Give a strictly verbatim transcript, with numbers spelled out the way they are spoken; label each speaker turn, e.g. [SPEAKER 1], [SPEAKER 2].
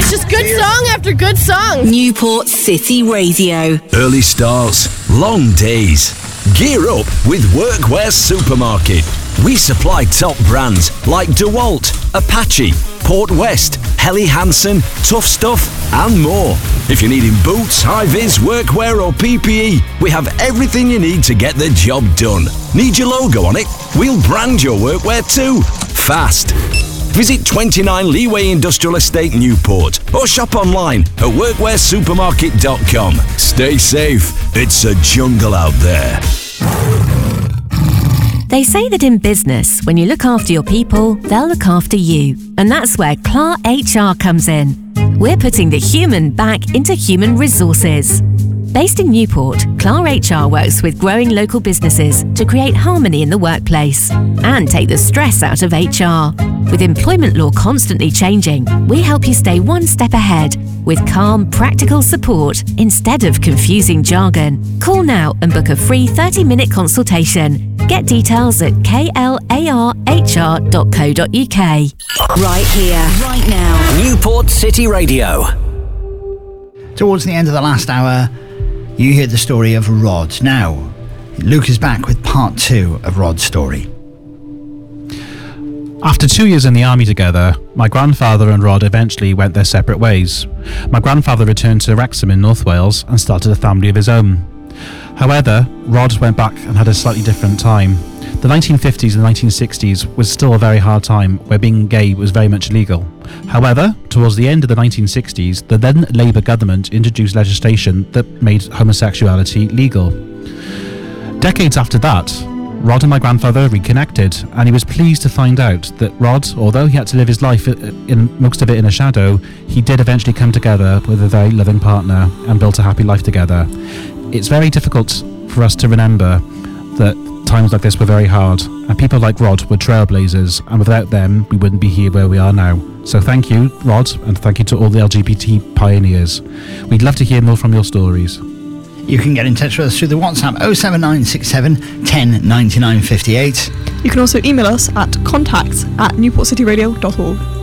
[SPEAKER 1] It's just good song after good song.
[SPEAKER 2] Newport City Radio.
[SPEAKER 3] Early starts, long days. Gear up with Workwear Supermarket. We supply top brands like DeWalt, Apache, Port West, Helly Hansen, Tough Stuff, and more. If you're needing boots, high-vis, workwear or P P E, we have everything you need to get the job done. Need your logo on it? We'll brand your workwear too. Fast. Visit twenty-nine Leeway Industrial Estate, Newport, or shop online at workwear supermarket dot com. Stay safe. It's a jungle out there.
[SPEAKER 4] They say that in business, when you look after your people, they'll look after you. And that's where C L A R H R comes in. We're putting the human back into human resources. Based in Newport, C L A R H R works with growing local businesses to create harmony in the workplace and take the stress out of H R. With employment law constantly changing, we help you stay one step ahead with calm, practical support instead of confusing jargon. Call now and book a free thirty-minute consultation. Get details at k l a r h r dot co dot u k.
[SPEAKER 2] Right here, right now.
[SPEAKER 5] Newport City Radio.
[SPEAKER 6] Towards the end of the last hour, you hear the story of Rod. Now, Luke is back with part two of Rod's story.
[SPEAKER 7] After two years in the army together, my grandfather and Rod eventually went their separate ways. My grandfather returned to Wrexham in North Wales and started a family of his own. However, Rod went back and had a slightly different time. The nineteen fifties and nineteen sixties was still a very hard time where being gay was very much illegal. However, towards the end of the nineteen sixties, the then Labour government introduced legislation that made homosexuality legal. Decades after that, Rod and my grandfather reconnected, and he was pleased to find out that Rod, although he had to live his life in most of it in a shadow, he did eventually come together with a very loving partner and built a happy life together. It's very difficult for us to remember that times like this were very hard, and people like Rod were trailblazers, and without them we wouldn't be here where we are now. So thank you, Rod, and thank you to all the L G B T pioneers. We'd love to hear more from your stories.
[SPEAKER 6] You can get in touch with us through the WhatsApp oh seven nine six seven, ten, ninety-nine, fifty-eight.
[SPEAKER 8] You can also email us at contacts at newport city radio dot org.